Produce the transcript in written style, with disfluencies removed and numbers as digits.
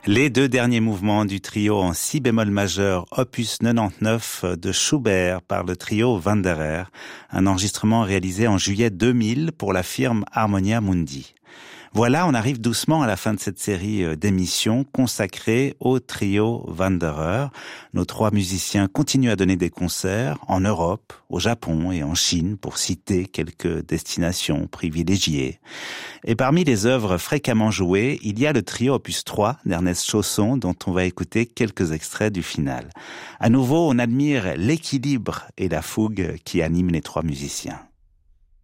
Les deux derniers mouvements du trio en si bémol majeur opus 99 de Schubert par le trio Wanderer, un enregistrement réalisé en juillet 2000 pour la firme Harmonia Mundi. Voilà, on arrive doucement à la fin de cette série d'émissions consacrée au trio Wanderer. Nos trois musiciens continuent à donner des concerts en Europe, au Japon et en Chine, pour citer quelques destinations privilégiées. Et parmi les œuvres fréquemment jouées, il y a le trio opus 3 d'Ernest Chausson, dont on va écouter quelques extraits du final. À nouveau, on admire l'équilibre et la fougue qui animent les trois musiciens.